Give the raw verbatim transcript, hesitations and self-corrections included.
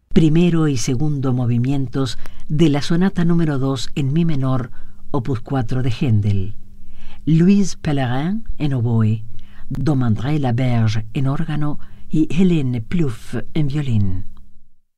primero y segundo movimientos de la sonata número dos en mi menor, opus cuatro de Händel. Louise Pellerin en oboe, Dom André Laberge en órgano y Hélène Plouffe en violín.